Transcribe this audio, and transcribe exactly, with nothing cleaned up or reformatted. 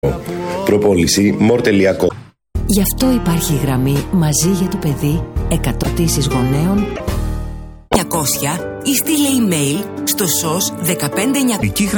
Προπόληση μορ.com. Γι' αυτό υπάρχει η γραμμή Μαζί για το παιδί, εκατοτήσεις γονέων εννιακόσια ή στείλε email στο σος δεκαπέντε εννιακόσια.